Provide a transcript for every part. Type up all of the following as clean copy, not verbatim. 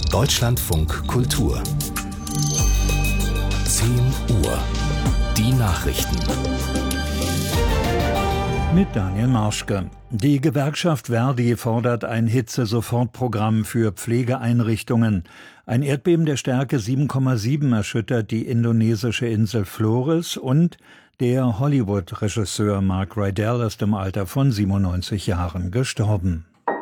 Deutschlandfunk Kultur 10 Uhr. Die Nachrichten. Mit Daniel Marschke. Die Gewerkschaft ver.di fordert ein Hitze-Sofortprogramm für Pflegeeinrichtungen. Ein Erdbeben der Stärke 7,7 erschüttert die indonesische Insel Flores und der Hollywood-Regisseur Mark Rydell ist im Alter von 97 Jahren gestorben.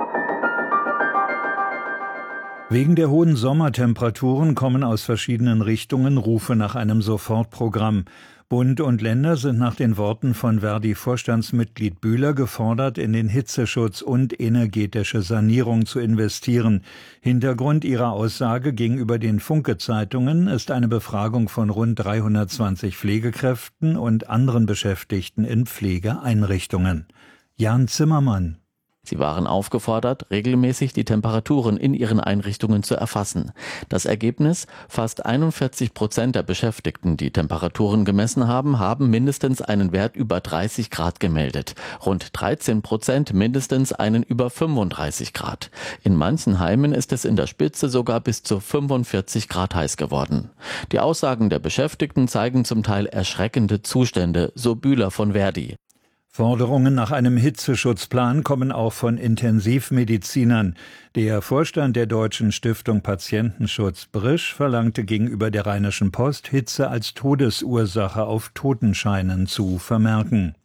Wegen der hohen Sommertemperaturen kommen aus verschiedenen Richtungen Rufe nach einem Sofortprogramm. Bund und Länder sind nach den Worten von ver.di-Vorstandsmitglied Bühler gefordert, in den Hitzeschutz und energetische Sanierung zu investieren. Hintergrund ihrer Aussage gegenüber den Funke-Zeitungen ist eine Befragung von rund 320 Pflegekräften und anderen Beschäftigten in Pflegeeinrichtungen. Jan Zimmermann. Sie waren aufgefordert, regelmäßig die Temperaturen in ihren Einrichtungen zu erfassen. Das Ergebnis: Fast 41% der Beschäftigten, die Temperaturen gemessen haben, haben mindestens einen Wert über 30 Grad gemeldet. Rund 13% mindestens einen über 35 Grad. In manchen Heimen ist es in der Spitze sogar bis zu 45 Grad heiß geworden. Die Aussagen der Beschäftigten zeigen zum Teil erschreckende Zustände, so Bühler von ver.di. Forderungen nach einem Hitzeschutzplan kommen auch von Intensivmedizinern. Der Vorstand der Deutschen Stiftung Patientenschutz Brisch verlangte gegenüber der Rheinischen Post, Hitze als Todesursache auf Totenscheinen zu vermerken.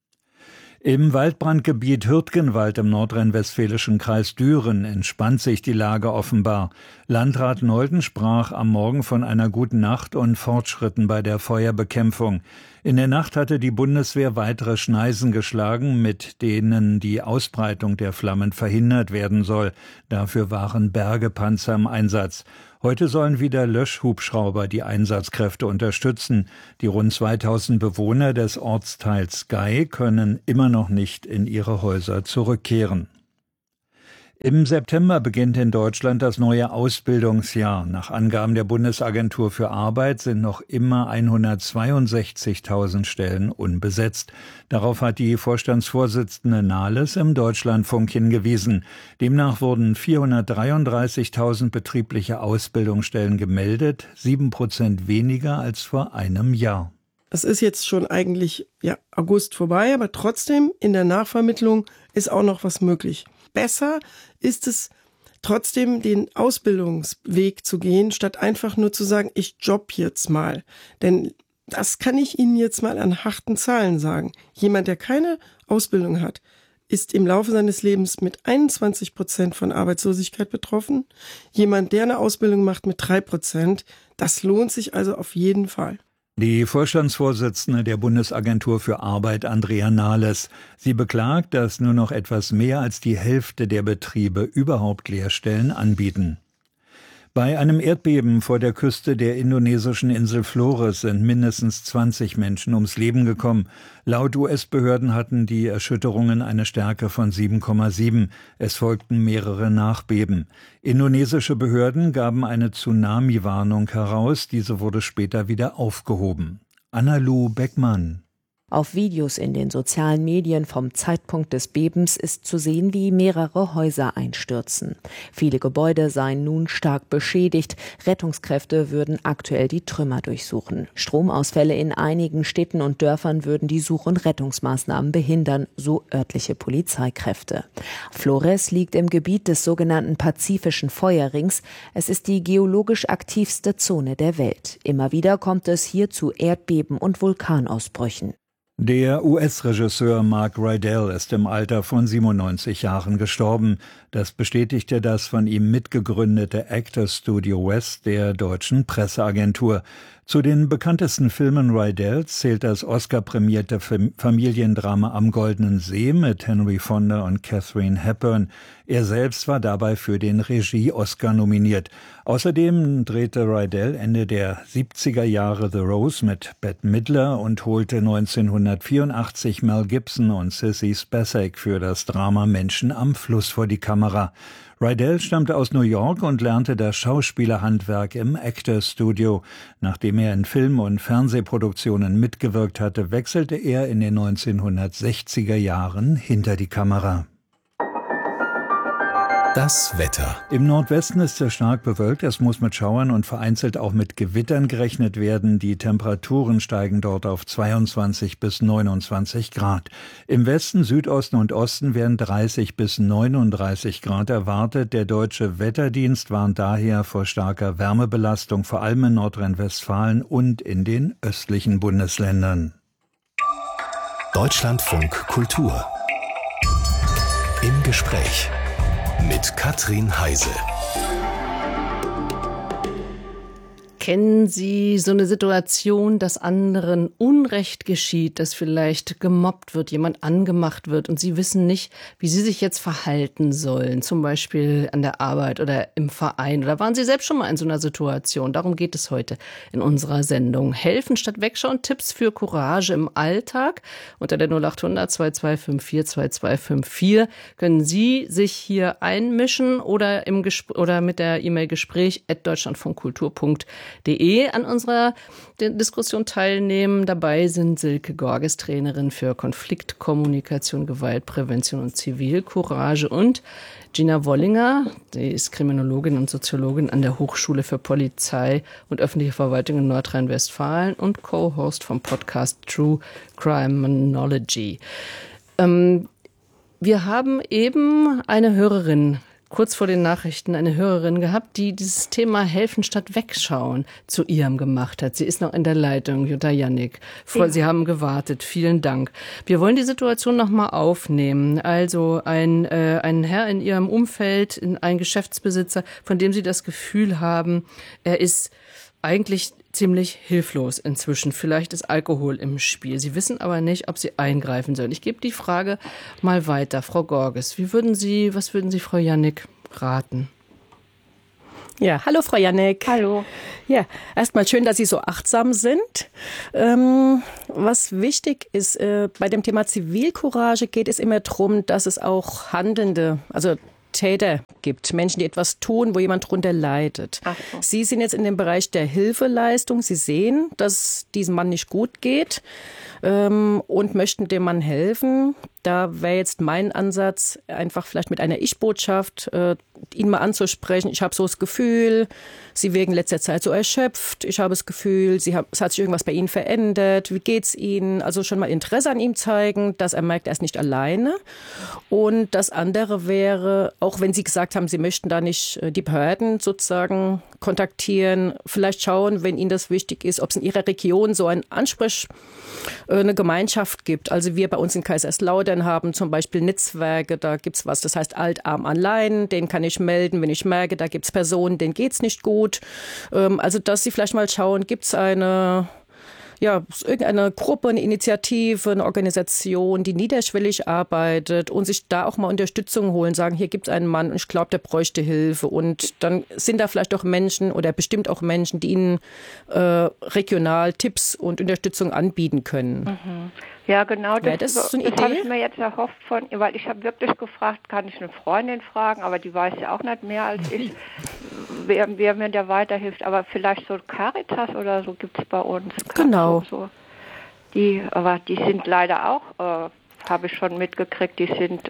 Im Waldbrandgebiet Hürtgenwald im nordrhein-westfälischen Kreis Düren entspannt sich die Lage offenbar. Landrat Nolden sprach am Morgen von einer guten Nacht und Fortschritten bei der Feuerbekämpfung. In der Nacht hatte die Bundeswehr weitere Schneisen geschlagen, mit denen die Ausbreitung der Flammen verhindert werden soll. Dafür waren Bergepanzer im Einsatz. Heute sollen wieder Löschhubschrauber die Einsatzkräfte unterstützen. Die rund 2000 Bewohner des Ortsteils Gei können immer noch nicht in ihre Häuser zurückkehren. Im September beginnt in Deutschland das neue Ausbildungsjahr. Nach Angaben der Bundesagentur für Arbeit sind noch immer 162.000 Stellen unbesetzt. Darauf hat die Vorstandsvorsitzende Nahles im Deutschlandfunk hingewiesen. Demnach wurden 433.000 betriebliche Ausbildungsstellen gemeldet, 7% weniger als vor einem Jahr. Es ist jetzt schon eigentlich August vorbei, aber trotzdem in der Nachvermittlung ist auch noch was möglich. Besser ist es trotzdem, den Ausbildungsweg zu gehen, statt einfach nur zu sagen, ich jobb jetzt mal. Denn das kann ich Ihnen jetzt mal an harten Zahlen sagen. Jemand, der keine Ausbildung hat, ist im Laufe seines Lebens mit 21% von Arbeitslosigkeit betroffen. Jemand, der eine Ausbildung macht, mit 3%. Das lohnt sich also auf jeden Fall. Die Vorstandsvorsitzende der Bundesagentur für Arbeit, Andrea Nahles. Sie beklagt, dass nur noch etwas mehr als die Hälfte der Betriebe überhaupt Lehrstellen anbieten. Bei einem Erdbeben vor der Küste der indonesischen Insel Flores sind mindestens 20 Menschen ums Leben gekommen. Laut US-Behörden hatten die Erschütterungen eine Stärke von 7,7. Es folgten mehrere Nachbeben. Indonesische Behörden gaben eine Tsunami-Warnung heraus. Diese wurde später wieder aufgehoben. Anna-Lu Beckmann. Auf Videos in den sozialen Medien vom Zeitpunkt des Bebens ist zu sehen, wie mehrere Häuser einstürzen. Viele Gebäude seien nun stark beschädigt. Rettungskräfte würden aktuell die Trümmer durchsuchen. Stromausfälle in einigen Städten und Dörfern würden die Such- und Rettungsmaßnahmen behindern, so örtliche Polizeikräfte. Flores liegt im Gebiet des sogenannten Pazifischen Feuerrings. Es ist die geologisch aktivste Zone der Welt. Immer wieder kommt es hier zu Erdbeben und Vulkanausbrüchen. Der US-Regisseur Mark Rydell ist im Alter von 97 Jahren gestorben. Das bestätigte das von ihm mitgegründete Actors Studio West der deutschen Presseagentur. Zu den bekanntesten Filmen Rydells zählt das Oscar-prämierte Familiendrama Am Goldenen See mit Henry Fonda und Katharine Hepburn. Er selbst war dabei für den Regie-Oscar nominiert. Außerdem drehte Rydell Ende der 70er Jahre The Rose mit Bette Midler und holte 1984 Mel Gibson und Sissy Spacek für das Drama Menschen am Fluss vor die Kamera. Rydell stammte aus New York und lernte das Schauspielerhandwerk im Actors Studio. Nachdem er in Film- und Fernsehproduktionen mitgewirkt hatte, wechselte er in den 1960er Jahren hinter die Kamera. Das Wetter. Im Nordwesten ist es stark bewölkt. Es muss mit Schauern und vereinzelt auch mit Gewittern gerechnet werden. Die Temperaturen steigen dort auf 22 bis 29 Grad. Im Westen, Südosten und Osten werden 30 bis 39 Grad erwartet. Der Deutsche Wetterdienst warnt daher vor starker Wärmebelastung, vor allem in Nordrhein-Westfalen und in den östlichen Bundesländern. Deutschlandfunk Kultur. Im Gespräch mit Katrin Heise. Kennen Sie so eine Situation, dass anderen Unrecht geschieht, dass vielleicht gemobbt wird, jemand angemacht wird und Sie wissen nicht, wie Sie sich jetzt verhalten sollen, zum Beispiel an der Arbeit oder im Verein? Oder waren Sie selbst schon mal in so einer Situation? Darum geht es heute in unserer Sendung. Helfen statt Wegschauen, Tipps für Courage im Alltag. Unter der 0800 2254 2254 können Sie sich hier einmischen oder mit der E-Mail gespräch@deutschlandfunkkultur.de an unserer Diskussion teilnehmen. Dabei sind Silke Gorges, Trainerin für Konfliktkommunikation, Gewaltprävention und Zivilcourage, und Gina Wollinger, die ist Kriminologin und Soziologin an der Hochschule für Polizei und öffentliche Verwaltung in Nordrhein-Westfalen und Co-Host vom Podcast True Criminology. Wir haben eben eine Hörerin, kurz vor den Nachrichten, eine Hörerin gehabt, die dieses Thema Helfen statt Wegschauen zu ihrem gemacht hat. Sie ist noch in der Leitung, Jutta Jannik. Sie haben gewartet. Vielen Dank. Wir wollen die Situation noch mal aufnehmen. Also ein Herr in Ihrem Umfeld, ein Geschäftsbesitzer, von dem Sie das Gefühl haben, er ist eigentlich ziemlich hilflos inzwischen. Vielleicht ist Alkohol im Spiel. Sie wissen aber nicht, ob Sie eingreifen sollen. Ich gebe die Frage mal weiter. Frau Gorges, was würden Sie Frau Jannik raten? Ja, hallo Frau Jannik. Hallo. Ja, erstmal schön, dass Sie so achtsam sind. Was wichtig ist, bei dem Thema Zivilcourage geht es immer darum, dass es auch Handelnde, also Täter gibt, Menschen, die etwas tun, wo jemand drunter leidet. Ach so. Sie sind jetzt in dem Bereich der Hilfeleistung. Sie sehen, dass diesem Mann nicht gut geht und möchten dem Mann helfen. Da wäre jetzt mein Ansatz, einfach vielleicht mit einer Ich-Botschaft ihn mal anzusprechen. Ich habe so das Gefühl, Sie wirken in letzter Zeit so erschöpft. Ich habe das Gefühl, es hat sich irgendwas bei Ihnen verändert. Wie geht's Ihnen? Also schon mal Interesse an ihm zeigen, dass er merkt, er ist nicht alleine. Und das andere wäre, auch wenn Sie gesagt haben, Sie möchten da nicht die Behörden sozusagen kontaktieren, vielleicht schauen, wenn Ihnen das wichtig ist, ob es in Ihrer Region so eine Gemeinschaft gibt. Also wir bei uns in Kaiserslautern haben zum Beispiel Netzwerke, da gibt's was, das heißt Alt, Arm, Allein, den kann ich melden, wenn ich merke, da gibt's Personen, denen geht's nicht gut. Also dass Sie vielleicht mal schauen, gibt's irgendeine Gruppe, eine Initiative, eine Organisation, die niederschwellig arbeitet und sich da auch mal Unterstützung holen, sagen, hier gibt's einen Mann und ich glaube, der bräuchte Hilfe. Und dann sind da vielleicht auch Menschen oder bestimmt auch Menschen, die Ihnen regional Tipps und Unterstützung anbieten können. Mhm. Ja, genau, das ist so eine Idee? Habe ich mir jetzt erhofft weil ich habe wirklich gefragt, kann ich eine Freundin fragen, aber die weiß ja auch nicht mehr als ich, wer mir da weiterhilft. Aber vielleicht so Caritas oder so gibt es bei uns. Genau. So. Die sind leider auch, habe ich schon mitgekriegt, die sind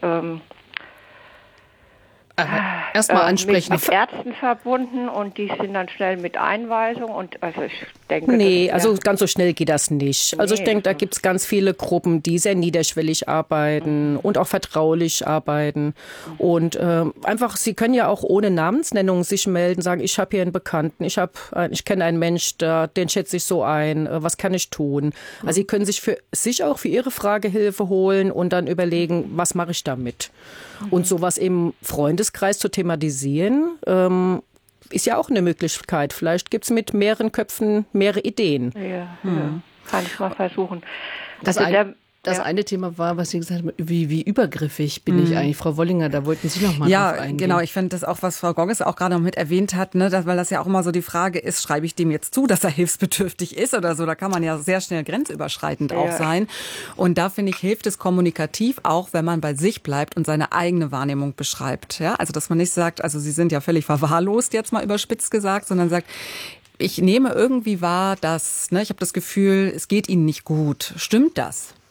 erstmal ansprechen. Mit Ärzten verbunden und die sind dann schnell mit Einweisung und also ich denke... also ganz so schnell geht das nicht. Also ich denke, da gibt es ganz viele Gruppen, die sehr niederschwellig arbeiten und auch vertraulich arbeiten und einfach, Sie können ja auch ohne Namensnennung sich melden, sagen, ich habe hier einen Bekannten, ich kenne einen Mensch, den schätze ich so ein, was kann ich tun? Also Sie können sich auch für Ihre Frage Hilfe holen und dann überlegen, was mache ich damit? Und sowas im Freundeskreis zu thematisieren, ist ja auch eine Möglichkeit. Vielleicht gibt es mit mehreren Köpfen mehrere Ideen. Ja, kann ich mal versuchen. Das eine Thema war, was Sie gesagt haben, wie übergriffig bin ich eigentlich, Frau Wollinger, da wollten Sie noch mal drauf eingehen. Ja, genau, ich finde das auch, was Frau Gorges auch gerade noch mit erwähnt hat, ne, weil das ja auch immer so die Frage ist, schreibe ich dem jetzt zu, dass er hilfsbedürftig ist oder so, da kann man ja sehr schnell grenzüberschreitend auch sein. Und da finde ich, hilft es kommunikativ auch, wenn man bei sich bleibt und seine eigene Wahrnehmung beschreibt. Ja? Also, dass man nicht sagt, also Sie sind ja völlig verwahrlost, jetzt mal überspitzt gesagt, sondern sagt, ich nehme irgendwie wahr, dass, ich habe das Gefühl, es geht Ihnen nicht gut. Stimmt das?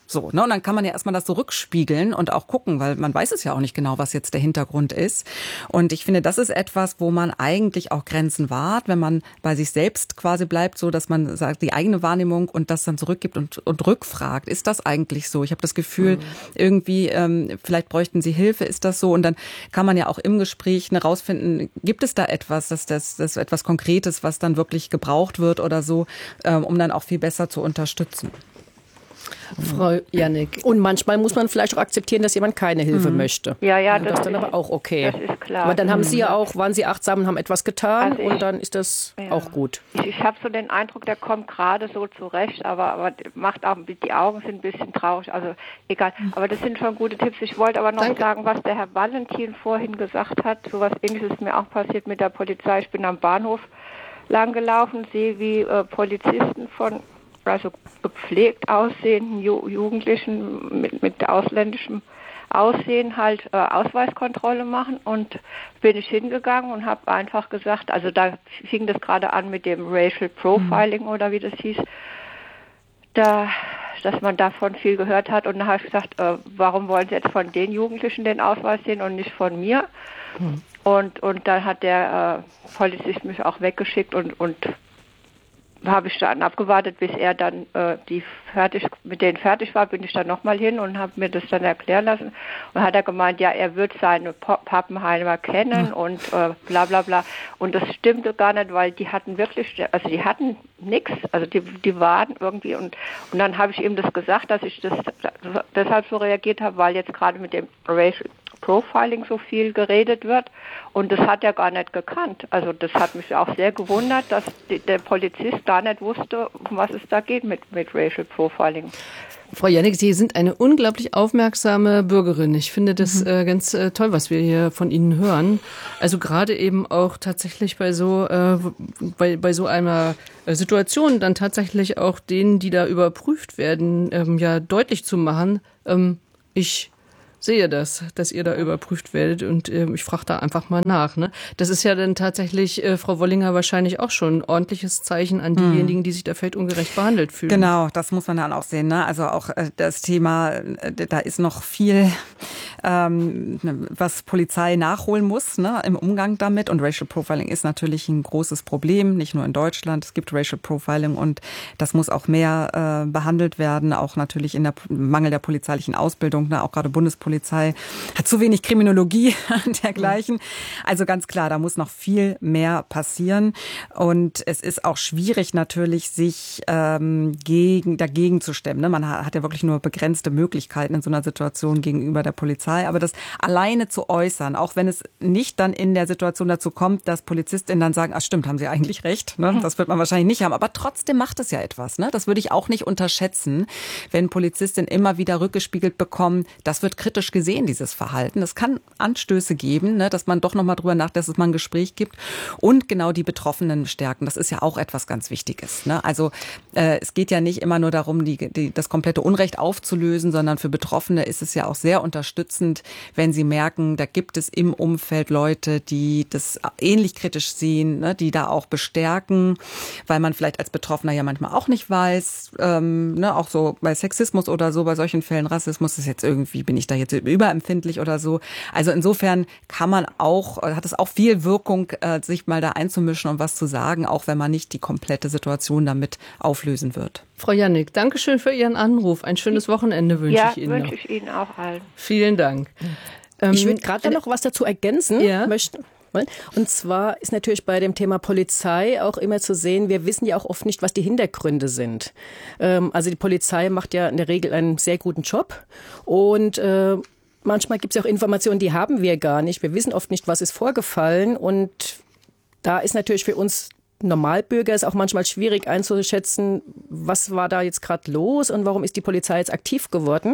So, ne? Und dann kann man ja erstmal das so rückspiegeln und auch gucken, weil man weiß es ja auch nicht genau, was jetzt der Hintergrund ist. Und ich finde, das ist etwas, wo man eigentlich auch Grenzen wahrt, wenn man bei sich selbst quasi bleibt, so dass man sagt, die eigene Wahrnehmung und das dann zurückgibt und rückfragt. Ist das eigentlich so? Ich habe das Gefühl, irgendwie, vielleicht bräuchten Sie Hilfe, ist das so? Und dann kann man ja auch im Gespräch herausfinden, gibt es da etwas, das etwas Konkretes, was dann wirklich gebraucht wird oder so, um dann auch viel besser zu unterstützen. Frau Jannik. Und manchmal muss man vielleicht auch akzeptieren, dass jemand keine Hilfe möchte. Ja, und das ist dann aber auch okay. Das ist klar. Aber dann haben Sie ja auch, waren Sie achtsam und haben etwas getan und dann ist das auch gut. Ich habe so den Eindruck, der kommt gerade so zurecht, aber macht auch, die Augen sind ein bisschen traurig, also egal. Aber das sind schon gute Tipps. Ich wollte aber noch sagen, was der Herr Valentin vorhin gesagt hat, sowas Ähnliches ist mir auch passiert mit der Polizei. Ich bin am Bahnhof lang gelaufen, sehe wie Polizisten von gepflegt aussehenden Jugendlichen mit ausländischem Aussehen halt Ausweiskontrolle machen und bin ich hingegangen und habe einfach gesagt, also da fing das gerade an mit dem Racial Profiling oder wie das hieß, dass man davon viel gehört hat und dann habe ich gesagt, warum wollen Sie jetzt von den Jugendlichen den Ausweis sehen und nicht von mir? Und dann hat der Polizist mich auch weggeschickt und habe ich dann abgewartet, bis er dann mit denen fertig war, bin ich dann nochmal hin und habe mir das dann erklären lassen. Und hat er gemeint, ja, er wird seine Pappenheimer kennen und bla bla bla. Und das stimmte gar nicht, weil die hatten wirklich, also die hatten nichts, also die waren irgendwie und dann habe ich ihm das gesagt, dass ich das deshalb so reagiert habe, weil jetzt gerade mit dem Racial Profiling so viel geredet wird und das hat er gar nicht gekannt. Also das hat mich auch sehr gewundert, dass der Polizist gar nicht wusste, um was es da geht mit Racial Profiling. Frau Jannik, Sie sind eine unglaublich aufmerksame Bürgerin. Ich finde das ganz toll, was wir hier von Ihnen hören. Also gerade eben auch tatsächlich bei so einer Situation dann tatsächlich auch denen, die da überprüft werden, ja deutlich zu machen, ich sehe das, dass ihr da überprüft werdet und ich frage da einfach mal nach. Ne? Das ist ja dann tatsächlich, Frau Wollinger, wahrscheinlich auch schon ein ordentliches Zeichen an diejenigen, die sich da vielleicht ungerecht behandelt fühlen. Genau, das muss man dann auch sehen. Ne? Also auch das Thema, da ist noch viel, was Polizei nachholen muss, ne, im Umgang damit. Und Racial Profiling ist natürlich ein großes Problem, nicht nur in Deutschland. Es gibt Racial Profiling und das muss auch mehr behandelt werden, auch natürlich in der Mangel der polizeilichen Ausbildung, ne? Auch gerade Bundespolizei hat zu wenig Kriminologie und dergleichen. Also ganz klar, da muss noch viel mehr passieren. Und es ist auch schwierig natürlich, sich dagegen zu stemmen. Ne? Man hat ja wirklich nur begrenzte Möglichkeiten in so einer Situation gegenüber der Polizei. Aber das alleine zu äußern, auch wenn es nicht dann in der Situation dazu kommt, dass PolizistInnen dann sagen, ach stimmt, haben Sie eigentlich recht. Ne? Das wird man wahrscheinlich nicht haben. Aber trotzdem macht es ja etwas. Ne? Das würde ich auch nicht unterschätzen, wenn PolizistInnen immer wieder rückgespiegelt bekommen, das wird kritisch gesehen, dieses Verhalten. Es kann Anstöße geben, ne, dass man doch nochmal drüber nachdenkt, dass es mal ein Gespräch gibt und genau die Betroffenen stärken. Das ist ja auch etwas ganz Wichtiges. Ne? Also es geht ja nicht immer nur darum, das komplette Unrecht aufzulösen, sondern für Betroffene ist es ja auch sehr unterstützend, wenn sie merken, da gibt es im Umfeld Leute, die das ähnlich kritisch sehen, ne, die da auch bestärken, weil man vielleicht als Betroffener ja manchmal auch nicht weiß, ne, auch so bei Sexismus oder so, bei solchen Fällen Rassismus ist jetzt irgendwie, bin ich da jetzt überempfindlich oder so. Also insofern hat es auch viel Wirkung, sich mal da einzumischen und was zu sagen, auch wenn man nicht die komplette Situation damit auflösen wird. Frau Jannik, danke schön für Ihren Anruf. Ein schönes Wochenende wünsche ich Ihnen. Ja, wünsche ich Ihnen auch allen. Vielen Dank. Ich würde gerade noch was dazu ergänzen möchten. Und zwar ist natürlich bei dem Thema Polizei auch immer zu sehen, wir wissen ja auch oft nicht, was die Hintergründe sind. Also die Polizei macht ja in der Regel einen sehr guten Job und manchmal gibt es ja auch Informationen, die haben wir gar nicht. Wir wissen oft nicht, was ist vorgefallen und da ist natürlich für uns Normalbürger ist auch manchmal schwierig einzuschätzen, was war da jetzt gerade los und warum ist die Polizei jetzt aktiv geworden.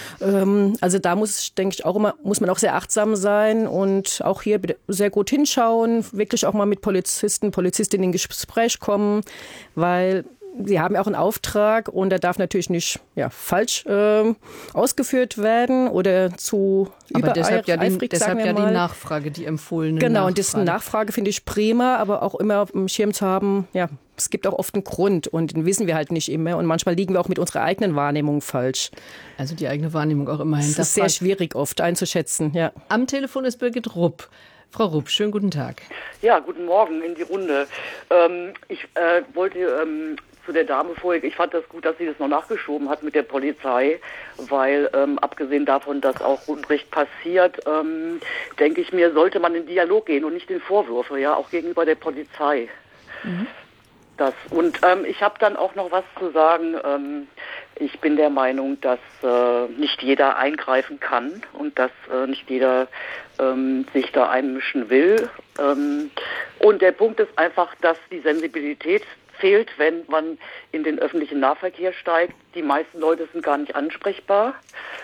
Also da muss man auch sehr achtsam sein und auch hier sehr gut hinschauen, wirklich auch mal mit Polizistinnen in Gespräch kommen, weil Sie haben ja auch einen Auftrag und der darf natürlich nicht falsch ausgeführt werden oder zu deshalb übereifrig, deshalb sagen wir die mal. Nachfrage, die empfohlene Genau, Nachfrage. und diese Nachfrage finde ich prima, aber auch immer auf dem Schirm zu haben, es gibt auch oft einen Grund und den wissen wir halt nicht immer und manchmal liegen wir auch mit unserer eigenen Wahrnehmung falsch. Also die eigene Wahrnehmung auch immer hinterfragt. Das ist sehr schwierig oft einzuschätzen, ja. Am Telefon ist Birgit Rupp. Frau Rupp, schönen guten Tag. Ja, guten Morgen in die Runde. Ich wollte zu der Dame vorher, ich fand das gut, dass sie das noch nachgeschoben hat mit der Polizei, weil abgesehen davon, dass auch Unrecht passiert, denke ich mir, sollte man in Dialog gehen und nicht in Vorwürfe, auch gegenüber der Polizei. Mhm. Ich habe dann auch noch was zu sagen. Ich bin der Meinung, dass nicht jeder eingreifen kann und dass nicht jeder sich da einmischen will. Und der Punkt ist einfach, dass die Sensibilität fehlt, wenn man in den öffentlichen Nahverkehr steigt. Die meisten Leute sind gar nicht ansprechbar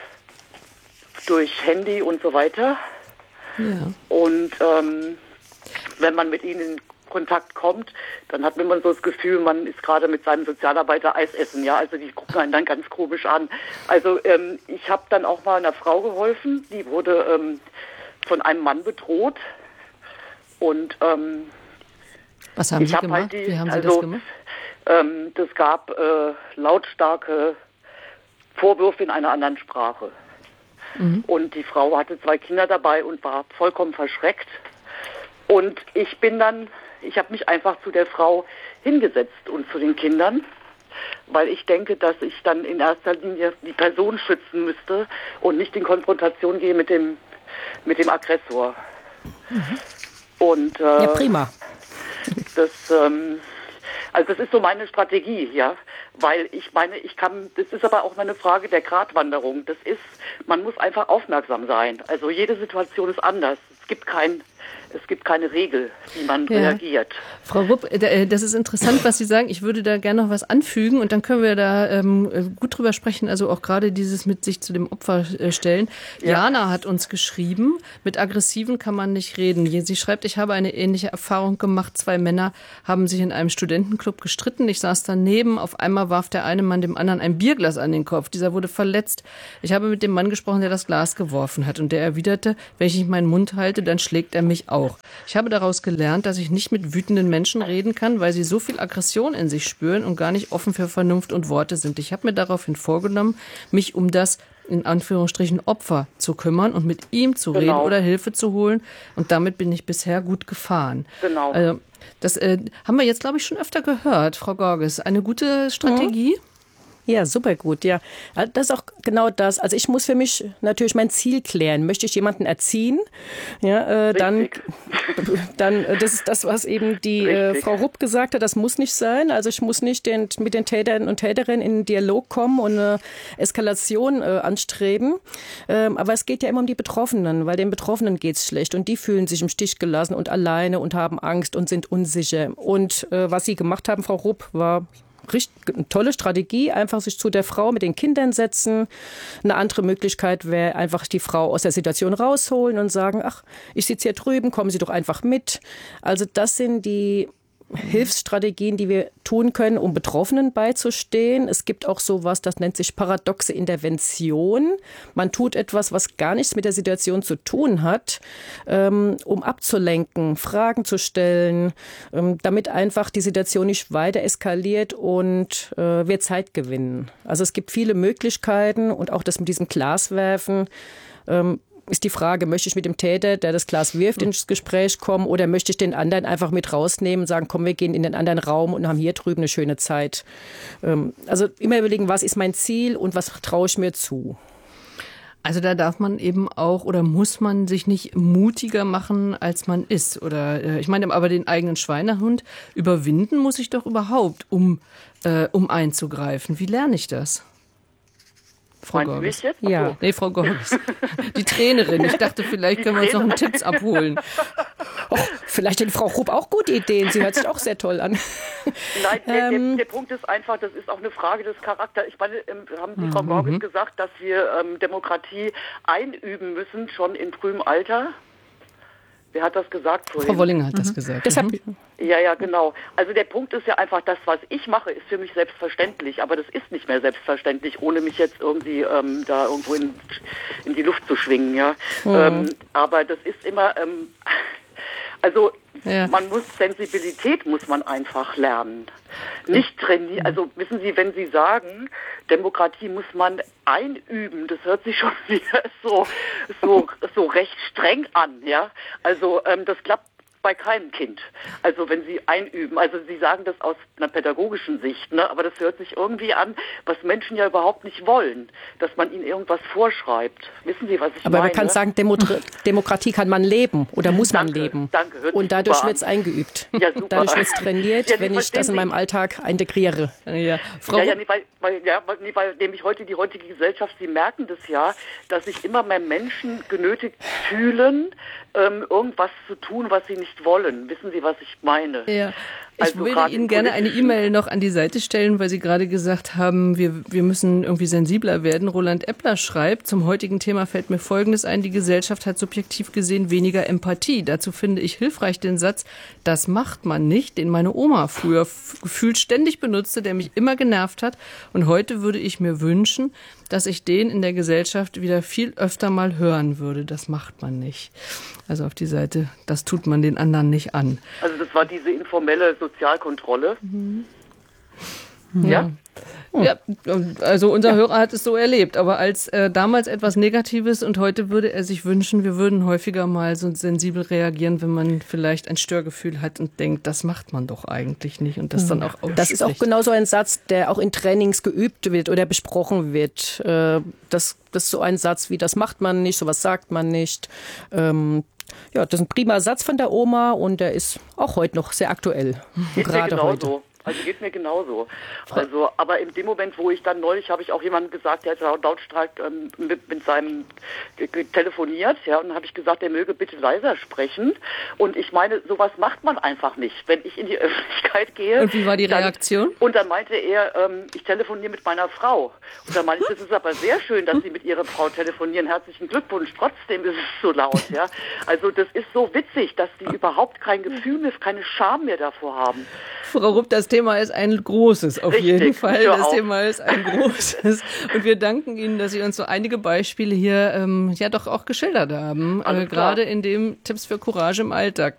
durch Handy und so weiter. Ja. Und wenn man mit ihnen in Kontakt kommt, dann hat man so das Gefühl, man ist gerade mit seinem Sozialarbeiter Eis essen, also die gucken einen dann ganz komisch an. Also ich habe dann auch mal einer Frau geholfen, die wurde von einem Mann bedroht und was haben Sie gemacht? Wie haben Sie das gemacht? Das gab lautstarke Vorwürfe in einer anderen Sprache. Mhm. Und die Frau hatte 2 Kinder dabei und war vollkommen verschreckt. Und ich habe mich einfach zu der Frau hingesetzt und zu den Kindern, weil ich denke, dass ich dann in erster Linie die Person schützen müsste und nicht in Konfrontation gehe mit dem Aggressor. Mhm. Und ja, prima. Das ist so meine Strategie, weil ich meine, das ist aber auch eine Frage der Gratwanderung. Man muss einfach aufmerksam sein. Also jede Situation ist anders. Es gibt keine Regel, wie man reagiert. Frau Rupp, das ist interessant, was Sie sagen. Ich würde da gerne noch was anfügen und dann können wir da gut drüber sprechen. Also auch gerade dieses mit sich zu dem Opfer stellen. Ja. Jana hat uns geschrieben, mit Aggressiven kann man nicht reden. Sie schreibt, ich habe eine ähnliche Erfahrung gemacht. 2 Männer haben sich in einem Studentenclub gestritten. Ich saß daneben. Auf einmal warf der eine Mann dem anderen ein Bierglas an den Kopf. Dieser wurde verletzt. Ich habe mit dem Mann gesprochen, der das Glas geworfen hat. Und der erwiderte, wenn ich nicht meinen Mund halte, dann schlägt er mich auch. Ich habe daraus gelernt, dass ich nicht mit wütenden Menschen reden kann, weil sie so viel Aggression in sich spüren und gar nicht offen für Vernunft und Worte sind. Ich habe mir daraufhin vorgenommen, mich um das in Anführungsstrichen Opfer zu kümmern und mit ihm zu reden oder Hilfe zu holen. Und damit bin ich bisher gut gefahren. Genau. Also, das haben wir jetzt, glaube ich, schon öfter gehört, Frau Gorges. Eine gute Strategie? Ja, super gut, ja. Das ist auch genau das. Also ich muss für mich natürlich mein Ziel klären. Möchte ich jemanden erziehen? Ja, dann das ist das, was eben die Frau Rupp gesagt hat. Das muss nicht sein. Also ich muss nicht mit den Tätern und Täterinnen in einen Dialog kommen und eine Eskalation anstreben. Aber es geht ja immer um die Betroffenen, weil den Betroffenen geht's schlecht und die fühlen sich im Stich gelassen und alleine und haben Angst und sind unsicher. Und was Sie gemacht haben, Frau Rupp, war eine tolle Strategie, einfach sich zu der Frau mit den Kindern setzen. Eine andere Möglichkeit wäre einfach die Frau aus der Situation rausholen und sagen, ach, ich sitze hier drüben, kommen Sie doch einfach mit. Also das sind die Hilfsstrategien, die wir tun können, um Betroffenen beizustehen. Es gibt auch sowas, das nennt sich paradoxe Intervention. Man tut etwas, was gar nichts mit der Situation zu tun hat, um abzulenken, Fragen zu stellen, damit einfach die Situation nicht weiter eskaliert und wir Zeit gewinnen. Also es gibt viele Möglichkeiten und auch das mit diesem Glaswerfen ist die Frage, möchte ich mit dem Täter, der das Glas wirft, ins Gespräch kommen oder möchte ich den anderen einfach mit rausnehmen und sagen, komm, wir gehen in den anderen Raum und haben hier drüben eine schöne Zeit. Also immer überlegen, was ist mein Ziel und was traue ich mir zu. Also da darf man eben auch oder muss man sich nicht mutiger machen, als man ist. Oder ich meine, aber den eigenen Schweinehund überwinden muss ich doch überhaupt, um einzugreifen. Wie lerne ich das? Frau Gorges. Ja. Nee, Frau Gorges. Die Trainerin. Ich dachte, vielleicht können wir uns noch einen Tipps abholen. Oh, vielleicht hat Frau Rupp auch gute Ideen. Sie hört sich auch sehr toll an. Nein, der Punkt ist einfach, das ist auch eine Frage des Charakters. Ich meine, haben die Frau Gorges gesagt, dass wir Demokratie einüben müssen, schon in frühem Alter? Wer hat das gesagt vorhin? Frau Wollinger hat das gesagt. Ja, genau. Also der Punkt ist ja einfach, das, was ich mache, ist für mich selbstverständlich, aber das ist nicht mehr selbstverständlich, ohne mich jetzt irgendwie da irgendwo in die Luft zu schwingen, ja. Aber das ist immer, man muss Sensibilität muss man einfach lernen. Nicht trainieren, also wissen Sie, wenn Sie sagen, Demokratie muss man einüben, das hört sich schon wieder so recht streng an, ja. Also das klappt bei keinem Kind. Also wenn Sie einüben, also Sie sagen das aus einer pädagogischen Sicht, ne? Aber das hört sich irgendwie an, was Menschen ja überhaupt nicht wollen, dass man ihnen irgendwas vorschreibt. Wissen Sie, was ich meine? Aber man kann sagen, Demokratie kann man leben oder muss man leben. Danke, und dadurch wird es eingeübt. Ja, super. Dadurch wird es trainiert, wenn ich das in meinem Alltag integriere. Weil nämlich die heutige Gesellschaft, Sie merken das ja, dass sich immer mehr Menschen genötigt fühlen, irgendwas zu tun, was sie nicht wollen. Wissen Sie, was ich meine? Ja. Ich würde Ihnen gerne eine E-Mail noch an die Seite stellen, weil Sie gerade gesagt haben, wir müssen irgendwie sensibler werden. Roland Eppler schreibt, zum heutigen Thema fällt mir Folgendes ein, die Gesellschaft hat subjektiv gesehen weniger Empathie. Dazu finde ich hilfreich den Satz, das macht man nicht, den meine Oma früher gefühlt ständig benutzte, der mich immer genervt hat. Und heute würde ich mir wünschen, dass ich den in der Gesellschaft wieder viel öfter mal hören würde. Das macht man nicht. Also auf die Seite, das tut man den anderen nicht an. Also das war diese informelle Sozialkontrolle. Ja. Ja, also unser Hörer hat es so erlebt, aber als damals etwas Negatives und heute würde er sich wünschen, wir würden häufiger mal so sensibel reagieren, wenn man vielleicht ein Störgefühl hat und denkt, das macht man doch eigentlich nicht und das dann auch ausspricht. Das ist auch genau so ein Satz, der auch in Trainings geübt wird oder besprochen wird. Das ist so ein Satz wie, das macht man nicht, sowas sagt man nicht. Ja, das ist ein prima Satz von der Oma und der ist auch heute noch sehr aktuell. Gerade heute. Also geht mir genauso. Also, aber in dem Moment, wo ich dann neulich, habe ich auch jemandem gesagt, der hat lautstark mit seinem telefoniert, ja, und dann habe ich gesagt, der möge bitte leiser sprechen. Und ich meine, sowas macht man einfach nicht, wenn ich in die Öffentlichkeit gehe. Und wie war die Reaktion? Und dann meinte er, ich telefoniere mit meiner Frau. Und dann meinte ich, das ist aber sehr schön, dass Sie mit Ihrer Frau telefonieren. Herzlichen Glückwunsch. Trotzdem ist es so laut, ja. Also das ist so witzig, dass die überhaupt kein Gefühl mehr, keine Scham mehr davor haben. Frau Rupp, das Thema ist ein großes, auf jeden Fall. Das Thema ist ein großes. Und wir danken Ihnen, dass Sie uns so einige Beispiele hier ja doch auch geschildert haben. Gerade in dem Tipps für Courage im Alltag.